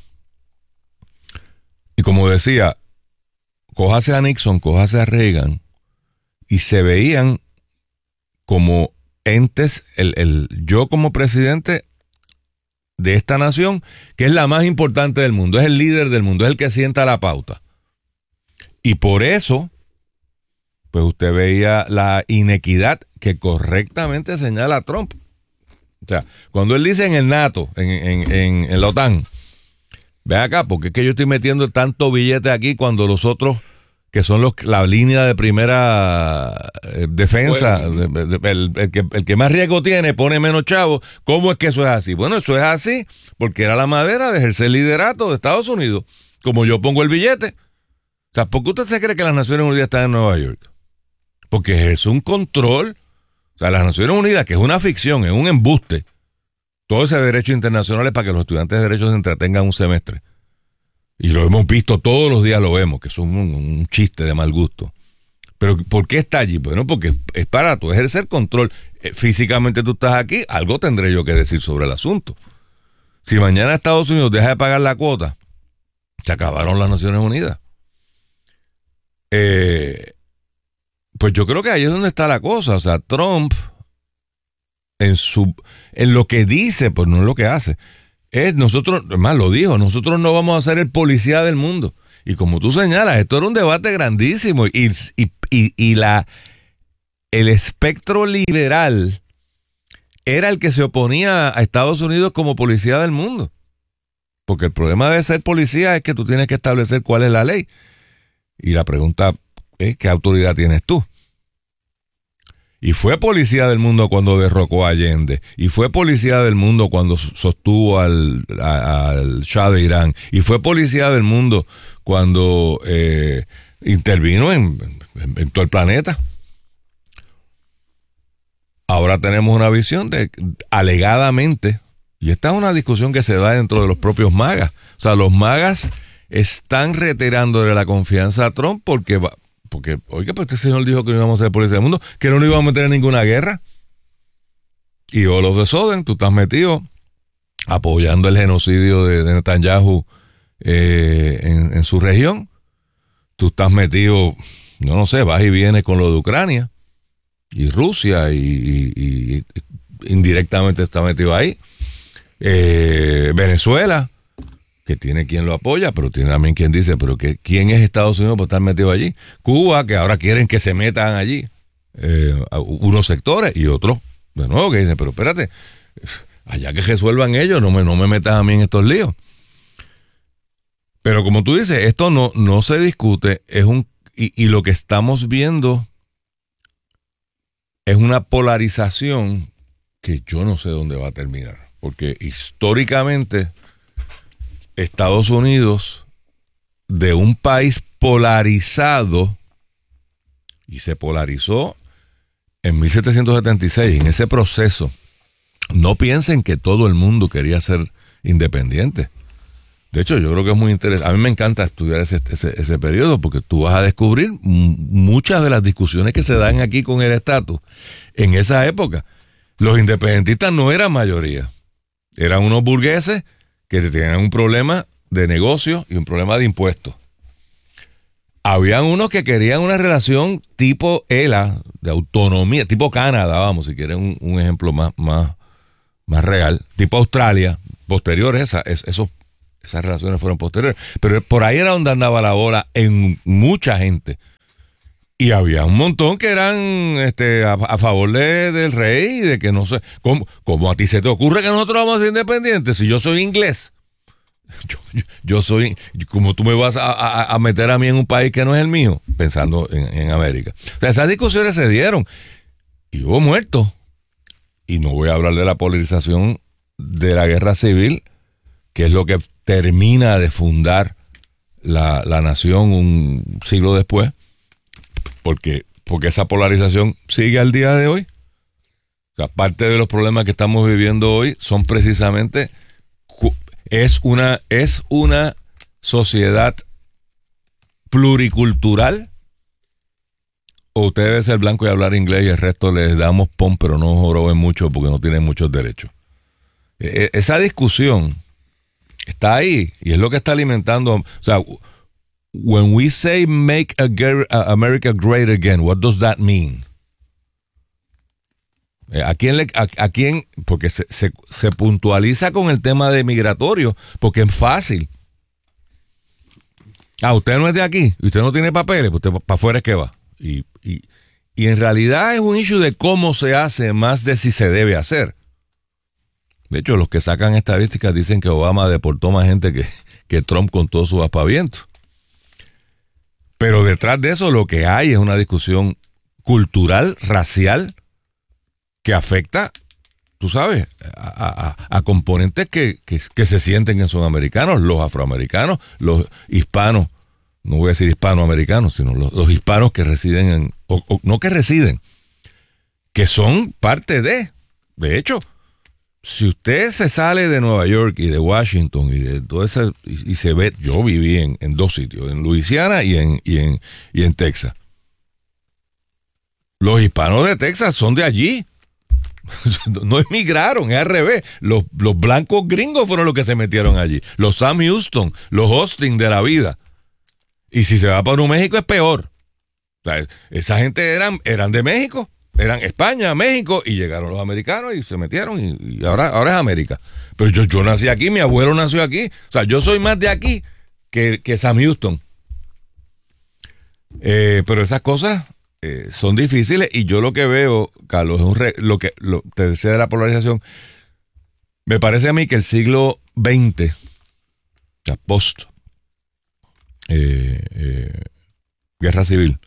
Y como decía, cójase a Nixon, cójase a Reagan, y se veían como entes, yo como presidente de esta nación, que es la más importante del mundo, es el líder del mundo, es el que sienta la pauta. Y por eso, pues usted veía la inequidad que correctamente señala Trump. O sea, cuando él dice en el NATO, en la OTAN, ve acá, porque es que yo estoy metiendo tanto billete aquí cuando los otros, que son la línea de primera defensa, bueno, el que más riesgo tiene, pone menos chavos. ¿Cómo es que eso es así? Bueno, eso es así porque era la manera de ejercer liderato de Estados Unidos. Como yo pongo el billete. O sea, ¿por qué usted se cree que las Naciones Unidas están en Nueva York? Porque ejerce un control. O sea, las Naciones Unidas, que es una ficción, es un embuste. Todo ese derecho internacional es para que los estudiantes de derecho se entretengan un semestre. Y lo hemos visto todos los días, lo vemos, que es un chiste de mal gusto. Pero ¿por qué está allí? Bueno, porque es para tú ejercer control. Físicamente tú estás aquí, algo tendré yo que decir sobre el asunto. Si mañana Estados Unidos deja de pagar la cuota, se acabaron las Naciones Unidas. Pues yo creo que ahí es donde está la cosa. O sea, Trump, en lo que dice, pues no es lo que hace. Nosotros, además lo dijo, nosotros no vamos a ser el policía del mundo. Y como tú señalas, esto era un debate grandísimo. Y el espectro liberal era el que se oponía a Estados Unidos como policía del mundo. Porque el problema de ser policía es que tú tienes que establecer cuál es la ley. Y la pregunta es, ¿qué autoridad tienes tú? Y fue policía del mundo cuando derrocó a Allende. Y fue policía del mundo cuando sostuvo al Shah de Irán. Y fue policía del mundo cuando intervino en todo el planeta. Ahora tenemos una visión de, alegadamente, y esta es una discusión que se da dentro de los propios magas. O sea, los magas están retirándole la confianza a Trump porque oiga, pues este señor dijo que no íbamos a ser policía del mundo, que no nos íbamos a meter en ninguna guerra. Y all of a sudden, tú estás metido apoyando el genocidio de Netanyahu en su región. Tú estás metido, no sé, vas y vienes con lo de Ucrania y Rusia y indirectamente está metido ahí. Venezuela, que tiene quien lo apoya, pero tiene también quien dice, pero ¿quién es Estados Unidos por estar metido allí? Cuba, que ahora quieren que se metan allí unos sectores y otros, de nuevo, que dicen, pero espérate, allá que resuelvan ellos, no me metas a mí en estos líos. Pero como tú dices, esto no se discute, y lo que estamos viendo es una polarización que yo no sé dónde va a terminar, porque históricamente Estados Unidos, de un país polarizado, y se polarizó en 1776, en ese proceso. No piensen que todo el mundo quería ser independiente. De hecho, yo creo que es muy interesante. A mí me encanta estudiar ese periodo porque tú vas a descubrir muchas de las discusiones que se dan aquí con el estatus. En esa época, los independentistas no eran mayoría. Eran unos burgueses que tenían un problema de negocio y un problema de impuestos. Habían unos que querían una relación tipo ELA, de autonomía, tipo Canadá, vamos, si quieren un ejemplo más real, tipo Australia, posteriores, esas relaciones fueron posteriores. Pero por ahí era donde andaba la bola en mucha gente. Y había un montón que eran a favor del rey y de que no sé, ¿cómo a ti se te ocurre que nosotros vamos a ser independientes si yo soy inglés? Yo soy, como tú me vas a meter a mí en un país que no es el mío, pensando en América. O sea, esas discusiones se dieron y hubo muertos. Y no voy a hablar de la polarización de la guerra civil, que es lo que termina de fundar la nación un siglo después, porque esa polarización sigue al día de hoy. O sea, parte de los problemas que estamos viviendo hoy son precisamente... Es una sociedad pluricultural, o usted debe ser blanco y hablar inglés y el resto les damos pon, pero no joroben mucho porque no tienen muchos derechos. Esa discusión está ahí y es lo que está alimentando. O sea, when we say make America great again, what does that mean? ¿A quién? Porque se puntualiza con el tema de migratorio, porque es fácil. Usted no es de aquí, y usted no tiene papeles, pues usted para afuera es que va. Y en realidad es un issue de cómo se hace, más de si se debe hacer. De hecho, los que sacan estadísticas dicen que Obama deportó más gente que Trump con todos sus aspavientos. Pero detrás de eso lo que hay es una discusión cultural, racial, que afecta, tú sabes, a componentes que se sienten que son americanos, los afroamericanos, los hispanos, no voy a decir hispanoamericanos, sino los hispanos que residen o no que residen, que son parte de hecho, si usted se sale de Nueva York y de Washington y de todo eso, y se ve, yo viví en dos sitios, en Luisiana y en Texas. Los hispanos de Texas son de allí. No emigraron, es al revés. Los blancos gringos fueron los que se metieron allí. Los Sam Houston, los Austin de la vida. Y si se va para Nuevo México es peor. O sea, esa gente eran de México, eran España, México, y llegaron los americanos y se metieron y ahora es América. Pero yo nací aquí, mi abuelo nació aquí. O sea, yo soy más de aquí que Sam Houston. Pero esas cosas son difíciles, y yo lo que veo, Carlos, lo te decía de la polarización, me parece a mí que el siglo XX, o sea, post guerra civil,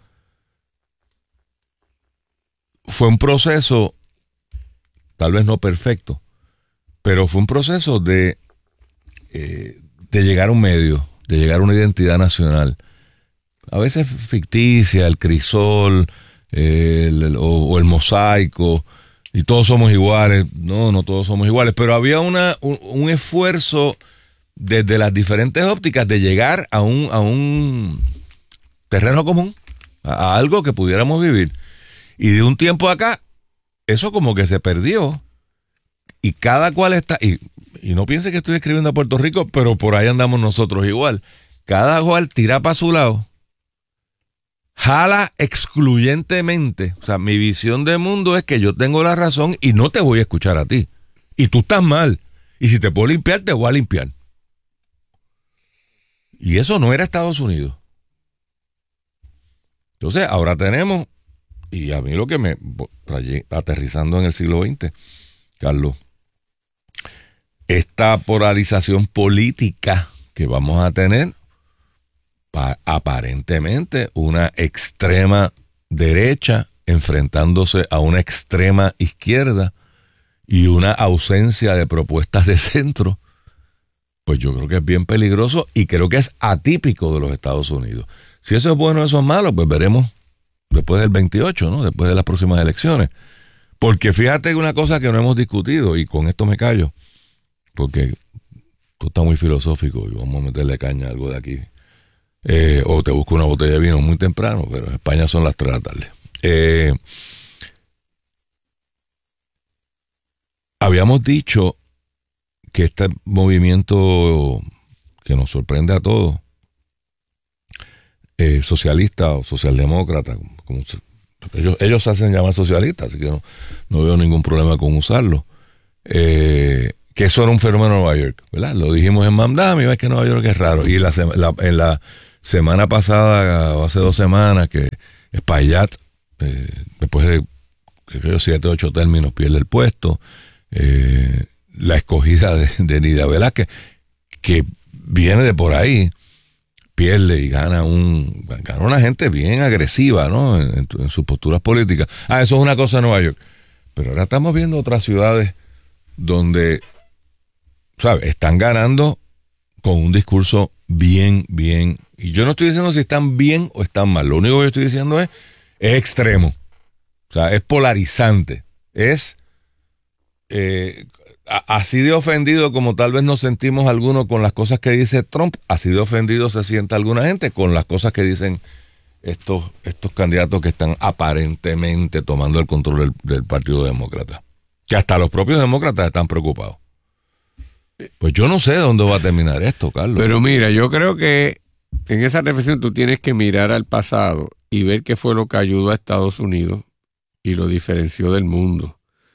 fue un proceso, tal vez no perfecto, pero fue un proceso de llegar a un medio, de llegar a una identidad nacional, a veces ficticia, el crisol, o el mosaico, y todos somos iguales. No todos somos iguales, pero había un esfuerzo desde las diferentes ópticas de llegar a un terreno común, a algo que pudiéramos vivir. Y de un tiempo acá, eso como que se perdió, y cada cual está, y no piense que estoy escribiendo a Puerto Rico, pero por ahí andamos nosotros igual. Cada cual tira para su lado, jala excluyentemente. O sea, mi visión de mundo es que yo tengo la razón y no te voy a escuchar a ti. Y tú estás mal. Y si te puedo limpiar, te voy a limpiar. Y eso no era Estados Unidos. Entonces, ahora tenemos, y a mí lo que me aterrizando en el siglo XX, Carlos, esta polarización política que vamos a tener, aparentemente una extrema derecha enfrentándose a una extrema izquierda y una ausencia de propuestas de centro, pues yo creo que es bien peligroso y creo que es atípico de los Estados Unidos. Si eso es bueno o eso es malo, pues veremos después del 28, ¿no? Después de las próximas elecciones. Porque fíjate una cosa que no hemos discutido, y con esto me callo, porque esto está muy filosófico y vamos a meterle caña a algo de aquí. O te busco una botella de vino muy temprano, pero en España son las 3 de la tarde. Habíamos dicho que este movimiento que nos sorprende a todos, socialista o socialdemócrata, como ellos se hacen llamar socialistas, así que no veo ningún problema con usarlo, que eso era un fenómeno en Nueva York, ¿verdad? Lo dijimos en Mamdami, ves que Nueva York es raro, y en la semana pasada, o hace 2 semanas, que Espaillat, después de 7 o 8 términos, pierde el puesto, la escogida de Nidia Velázquez, que viene de por ahí, pierde y gana una gente bien agresiva, ¿no? En sus posturas políticas. Eso es una cosa en Nueva York. Pero ahora estamos viendo otras ciudades donde, ¿sabes? Están ganando con un discurso bien. Y yo no estoy diciendo si están bien o están mal. Lo único que yo estoy diciendo es extremo. O sea, es polarizante. Es así de ofendido como tal vez nos sentimos algunos con las cosas que dice Trump, así de ofendido se siente alguna gente con las cosas que dicen estos candidatos que están aparentemente tomando el control del Partido Demócrata. Que hasta los propios demócratas están preocupados. Pues yo no sé dónde va a terminar esto, Carlos. Pero mira, yo creo que en esa reflexión tú tienes que mirar al pasado y ver qué fue lo que ayudó a Estados Unidos y lo diferenció del mundo.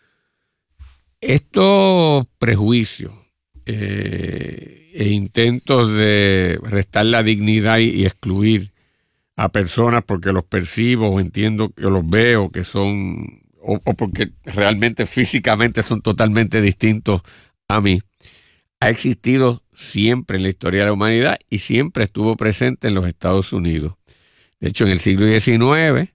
Estos prejuicios e intentos de restar la dignidad y excluir a personas porque los percibo o entiendo que los veo que son o porque realmente físicamente son totalmente distintos a mí, ha existido siempre en la historia de la humanidad y siempre estuvo presente en los Estados Unidos. De hecho, en el siglo XIX,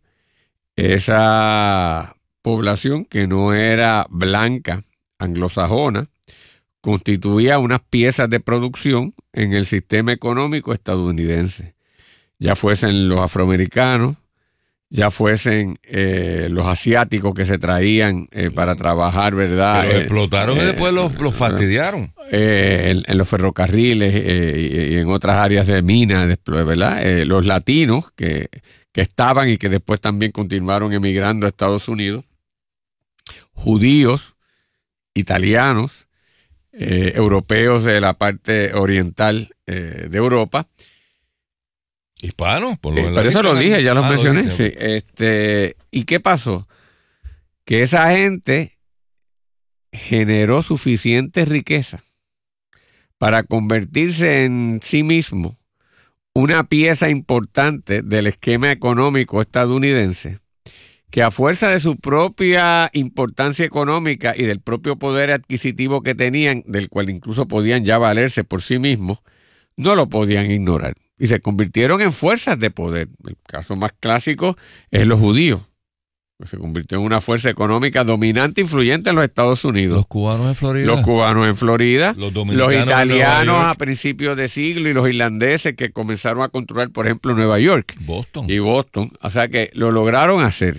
esa población que no era blanca, anglosajona, constituía unas piezas de producción en el sistema económico estadounidense. Ya fuesen los afroamericanos, ya fuesen los asiáticos que se traían para trabajar, ¿verdad? Pero explotaron y después los fastidiaron. En los ferrocarriles y en otras áreas de minas, ¿verdad? Los latinos que estaban y que después también continuaron emigrando a Estados Unidos, judíos, italianos, europeos de la parte oriental de Europa. Hispanos, por lo menos. Pero eso lo dije, ya los mencioné. Sí. ¿Y qué pasó? Que esa gente generó suficiente riqueza para convertirse en sí mismo una pieza importante del esquema económico estadounidense, que a fuerza de su propia importancia económica y del propio poder adquisitivo que tenían, del cual incluso podían ya valerse por sí mismos, no lo podían ignorar. Y se convirtieron en fuerzas de poder. El caso más clásico es los judíos. Se convirtió en una fuerza económica dominante, influyente en los Estados Unidos. Los cubanos en Florida. Los italianos a principios de siglo y los irlandeses que comenzaron a controlar, por ejemplo, Nueva York. Boston. O sea que lo lograron hacer.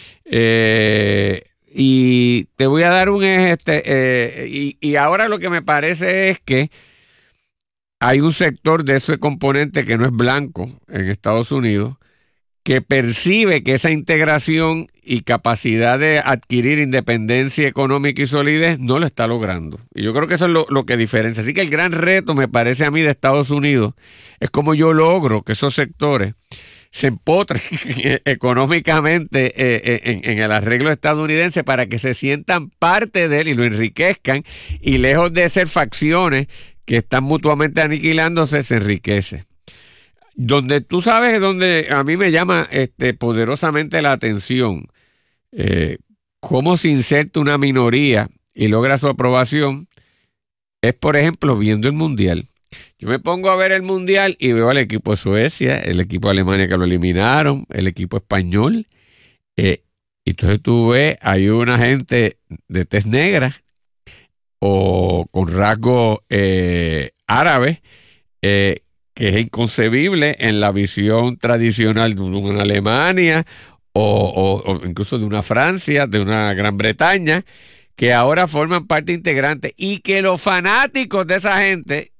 Y te voy a dar y ahora lo que me parece es que hay un sector de ese componente que no es blanco en Estados Unidos que percibe que esa integración y capacidad de adquirir independencia económica y solidez no lo está logrando. Y yo creo que eso es lo que diferencia. Así que el gran reto, me parece a mí, de Estados Unidos es cómo yo logro que esos sectores se empotren económicamente en el arreglo estadounidense para que se sientan parte de él y lo enriquezcan, y lejos de ser facciones que están mutuamente aniquilándose, se enriquece. Donde tú sabes, donde a mí me llama poderosamente la atención, cómo se inserta una minoría y logra su aprobación, es, por ejemplo, viendo el Mundial. Yo me pongo a ver el Mundial y veo al equipo de Suecia, el equipo de Alemania que lo eliminaron, el equipo español, y entonces tú ves, hay una gente de tez negra o con rasgos árabes, que es inconcebible en la visión tradicional de una Alemania o incluso de una Francia, de una Gran Bretaña, que ahora forman parte integrante, y que los fanáticos de esa gente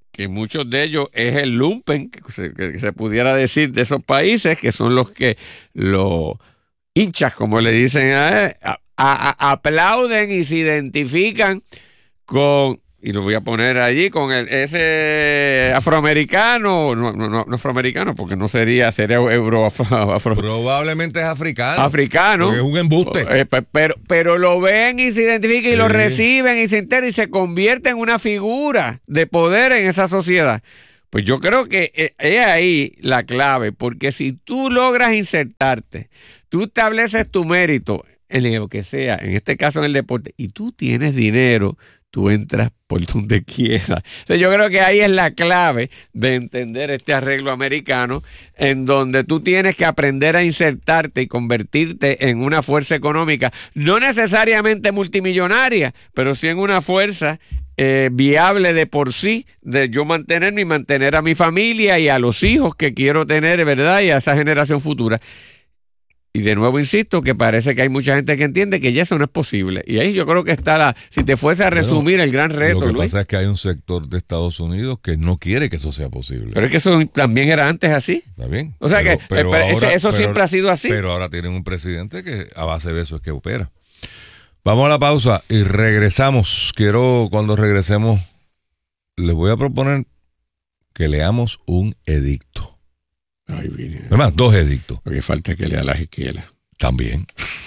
que muchos de ellos es el lumpen, que se pudiera decir, de esos países, que son los que los hinchas, como le dicen aplauden y se identifican con, y lo voy a poner allí, con ese afroamericano, no afroamericano, porque no sería afro. Probablemente es africano. Africano. Es un embuste. Pero lo ven y se identifican y lo reciben y se enteran y se convierte en una figura de poder en esa sociedad. Pues yo creo que es ahí la clave, porque si tú logras insertarte, tú estableces tu mérito en lo que sea, en este caso en el deporte, y tú tienes dinero, tú entras por donde quieras. O sea, yo creo que ahí es la clave de entender este arreglo americano, en donde tú tienes que aprender a insertarte y convertirte en una fuerza económica, no necesariamente multimillonaria, pero sí en una fuerza viable de por sí, de yo mantenerme y mantener a mi familia y a los hijos que quiero tener, ¿verdad? Y a esa generación futura. Y de nuevo insisto que parece que hay mucha gente que entiende que ya eso no es posible. Y ahí yo creo que está si te fuese a resumir el gran reto, lo que Luis. pasa es que hay un sector de Estados Unidos que no quiere que eso sea posible. Pero es que eso también era antes así. Está bien. O sea eso siempre ha sido así. Pero ahora tienen un presidente que a base de eso es que opera. Vamos a la pausa y regresamos. Cuando regresemos, les voy a proponer que leamos un edicto. Ay, bien. Además, 2 edictos. Porque falta que lea las esquelas. También.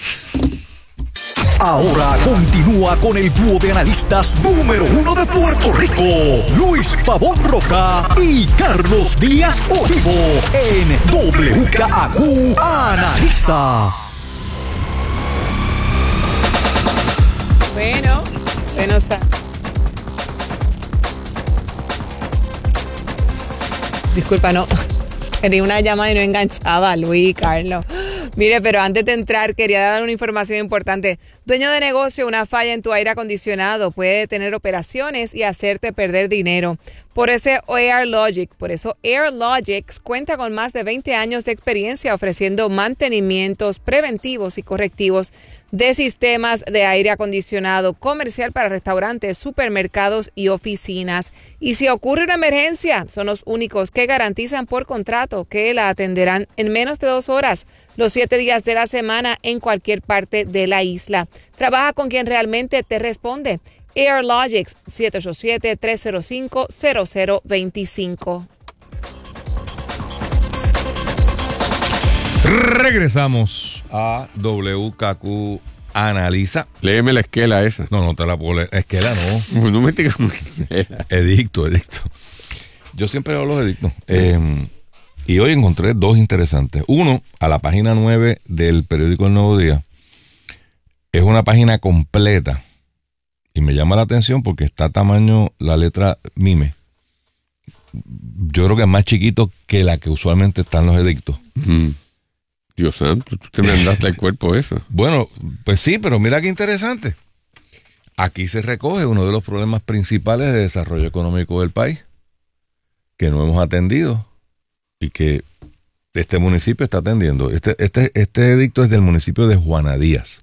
Ahora continúa con el dúo de analistas número 1 de Puerto Rico, Luis Pavón Roca y Carlos Díaz Olivo, en WKAQ Analiza. Bueno, está. Disculpa, no. Tenía una llamada y no enganchaba, Luis, Carlos. Mire, pero antes de entrar, quería dar una información importante. Dueño de negocio, una falla en tu aire acondicionado puede detener operaciones y hacerte perder dinero. Por eso AirLogix cuenta con más de 20 años de experiencia ofreciendo mantenimientos preventivos y correctivos de sistemas de aire acondicionado comercial para restaurantes, supermercados y oficinas. Y si ocurre una emergencia, son los únicos que garantizan por contrato que la atenderán en menos de 2 horas, los 7 días de la semana en cualquier parte de la isla. Trabaja con quien realmente te responde. AirLogix, 787-305-0025. Regresamos a WKQ Analiza. Léeme la esquela esa. No te la puedo leer. Esquela no. No me digas. Edicto. Yo siempre hablo de edictos. Y hoy encontré 2 interesantes. Uno, a la página 9 del periódico El Nuevo Día. Es una página completa. Y me llama la atención porque está tamaño la letra MIME. Yo creo que es más chiquito que la que usualmente están los edictos. Dios santo, tú te mandaste el cuerpo eso. Bueno, pues sí, pero mira qué interesante. Aquí se recoge uno de los problemas principales de desarrollo económico del país, que no hemos atendido y que este municipio está atendiendo. Este edicto es del municipio de Juana Díaz.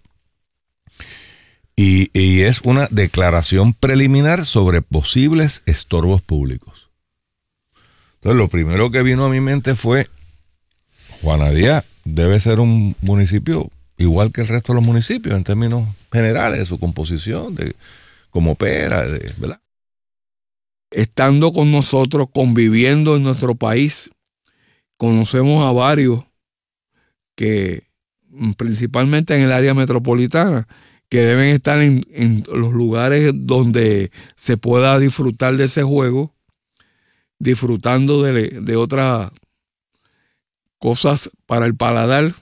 Y es una declaración preliminar sobre posibles estorbos públicos. Entonces, lo primero que vino a mi mente fue, Juana Díaz debe ser un municipio igual que el resto de los municipios en términos generales, de su composición, de cómo opera, ¿verdad? Estando con nosotros, conviviendo en nuestro país, conocemos a varios que, principalmente en el área metropolitana, que deben estar en los lugares donde se pueda disfrutar de ese juego, disfrutando de otras cosas para el paladar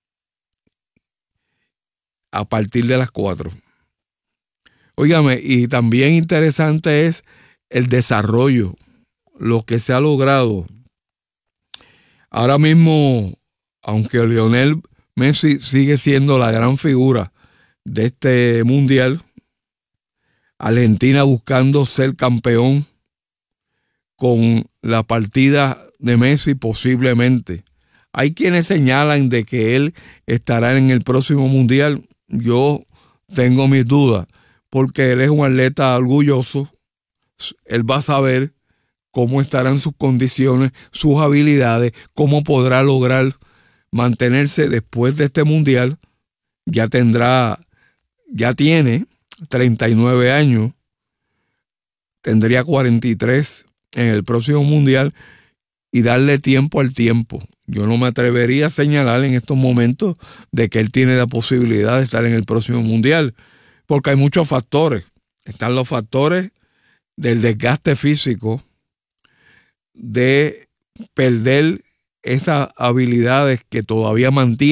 a partir de las 4. Óigame, y también interesante es el desarrollo, lo que se ha logrado. Ahora mismo, aunque Lionel Messi sigue siendo la gran figura de este mundial, Argentina buscando ser campeón con la partida de Messi posiblemente. Hay quienes señalan de que él estará en el próximo mundial. Yo tengo mis dudas porque él es un atleta orgulloso. Él va a saber cómo estarán sus condiciones, sus habilidades, cómo podrá lograr mantenerse después de este mundial. Ya tiene 39 años, tendría 43 en el próximo mundial, y darle tiempo al tiempo. Yo no me atrevería a señalar en estos momentos de que él tiene la posibilidad de estar en el próximo mundial, porque hay muchos factores. Están los factores del desgaste físico, de perder esas habilidades que todavía mantiene